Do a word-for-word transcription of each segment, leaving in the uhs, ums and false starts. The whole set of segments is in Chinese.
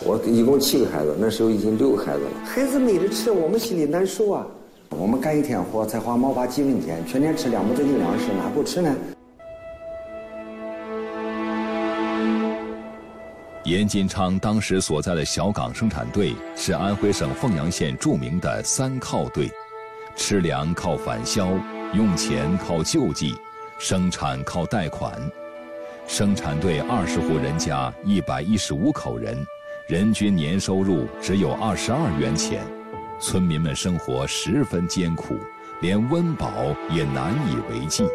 我一共七个孩子，那时候已经六个孩子了。孩子没得吃，我们心里难受啊。我们干一天活才花毛把几文钱，全年吃两百多斤粮食，哪够吃呢？ 严金昌当时所在的小岗生产队是安徽省凤阳县著名的三靠队，吃粮靠返销，用钱靠救济，生产靠贷款。生产队二十户人家一百一十五口人，人均年收入只有二十二元钱，村民们生活十分艰苦，连温饱也难以为继。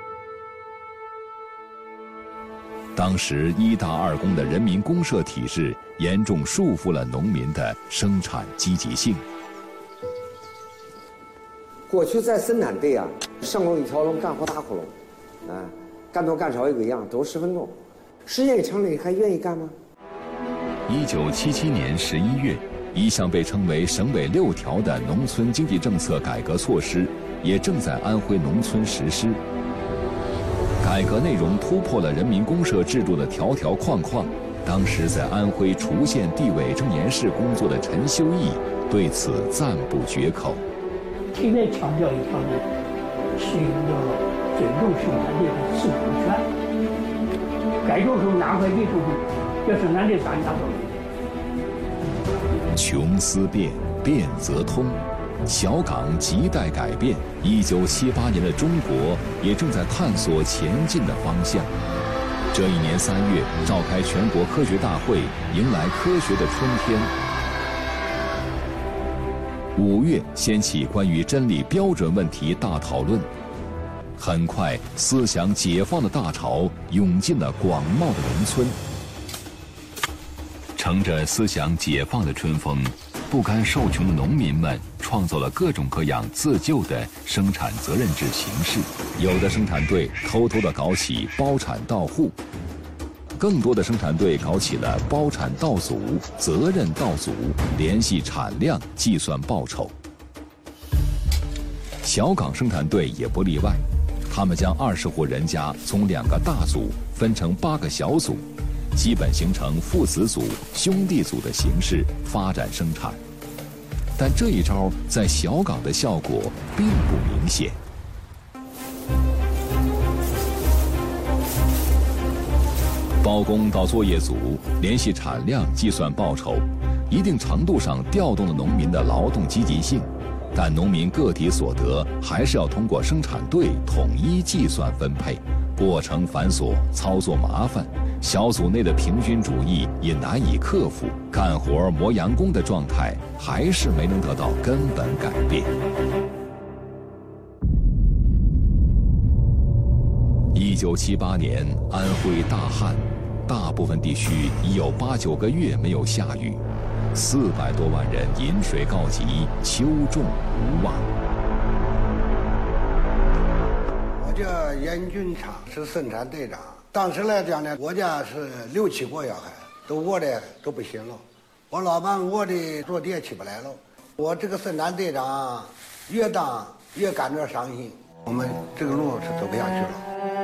当时一大二公的人民公社体制严重束缚了农民的生产积极性。 过去在生产队啊，上工一条龙，干活打呼噜，啊，干多干少一个样，都十分钟。时间一长了，你还愿意干吗？ 一九七七年十一月，一项被称为省委六条的农村经济政策改革措施，也正在安徽农村实施。改革内容突破了人民公社制度的条条框框。当时在安徽滁县地委政研室工作的陈修义对此赞不绝口。 特别强调一条呢，是一个尊重生产队的自主权。该种什么哪块地种什么，要生产队咱家种。 穷思变，变则通。小岗亟待改变，一九七八年的中国也正在探索前进的方向。这一年三月，召开全国科学大会，迎来科学的春天。五月，掀起关于真理标准问题大讨论。很快，思想解放的大潮涌进了广袤的农村。乘着思想解放的春风，不甘受穷的农民们创造了各种各样自救的生产责任制形式。有的生产队偷偷地搞起包产到户，更多的生产队搞起了包产到组、责任到组，联系产量计算报酬。小岗生产队也不例外，他们将二十户人家从两个大组分成八个小组，基本形成父子组、兄弟组的形式发展生产。但这一招在小岗的效果并不明显。包工到作业组，联系产量计算报酬，一定程度上调动了农民的劳动积极性，但农民个体所得还是要通过生产队统一计算分配，过程繁琐，操作麻烦，小组内的平均主义也难以克服，干活磨洋工的状态还是没能得到根本改变。一九七八年，安徽大旱，大部分地区已有八九个月没有下雨，四百多万人饮水告急，秋种无望。 我叫严俊昌，是生产队长。当时来讲呢，我家是六七个小孩，都饿的都不行了。我老伴饿的坐地起不来了。我这个生产队长越当越感觉伤心，我们这个路是走不下去了。